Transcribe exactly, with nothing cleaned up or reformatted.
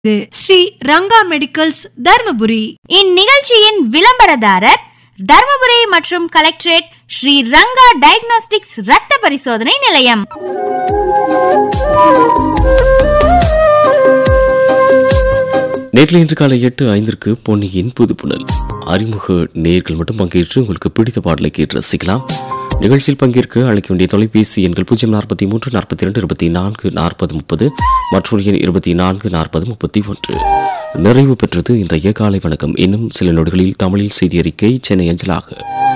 Sri Ranga medicals Dharmapuri. இந்நிகழ்ச்சியின் விளம்பரதாரர் தர்மபுரி மற்றும் கலெக்டரேட் ஸ்ரீ ரங்கா டயக்னோஸ்டிக்ஸ் ரத்த பரிசோதனை நிலையம். நேரில் இன்று காலை எட்டு ஐந்திற்கு பொன்னியின் புதுப்புணல். அறிமுக நேயர்கள் மட்டும் பங்கேற்று உங்களுக்கு பிடித்த பாடலை கேட்டு ரசிக்கலாம். நிகழ்ச்சியில் பங்கேற்க அழைக்க வேண்டிய தொலைபேசி எண்கள் பூஜ்ஜியம் நாற்பத்தி மூன்று நாற்பத்தி இரண்டு இருபத்தி நான்கு நாற்பது முப்பது மற்றொரு எண் இருபத்தி நான்கு நாற்பது முப்பத்தி ஒன்று. நிறைவு பெற்றது இன்றைய காலை வணக்கம். இன்னும் சில நொடிகளில் தமிழில் செய்தி அறிக்கை சென்னை அஞ்சலாக.